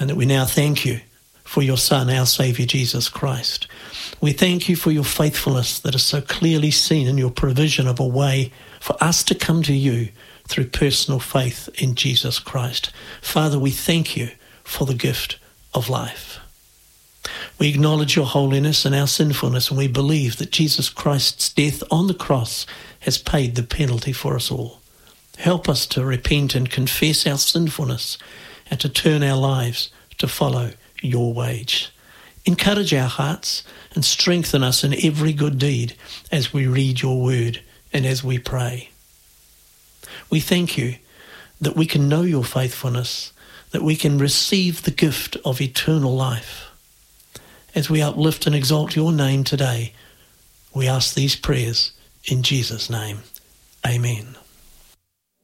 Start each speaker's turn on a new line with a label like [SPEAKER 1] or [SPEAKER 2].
[SPEAKER 1] and that we now thank you for your Son, our Saviour, Jesus Christ. We thank you for your faithfulness that is so clearly seen in your provision of a way for us to come to you through personal faith in Jesus Christ. Father, we thank you for the gift of life. We acknowledge your holiness and our sinfulness, and we believe that Jesus Christ's death on the cross has paid the penalty for us all. Help us to repent and confess our sinfulness and to turn our lives to follow your ways. Encourage our hearts and strengthen us in every good deed as we read your word and as we pray. We thank you that we can know your faithfulness, that we can receive the gift of eternal life. As we uplift and exalt your name today, we ask these prayers in Jesus' name. Amen.